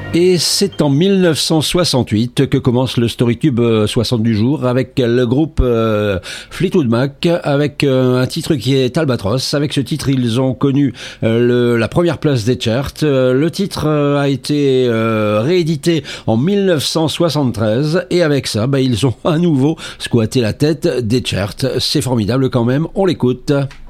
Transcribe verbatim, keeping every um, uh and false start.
Et c'est en mille neuf cent soixante-huit que commence le Storytube soixante du jour avec le groupe euh, Fleetwood Mac, avec euh, un titre qui est Albatros. Avec ce titre, ils ont connu euh, le, la première place des charts. Euh, le titre euh, a été euh, réédité en mille neuf cent soixante-treize et avec ça, bah, ils ont à nouveau squatté la tête des charts. C'est formidable quand même, on l'écoute.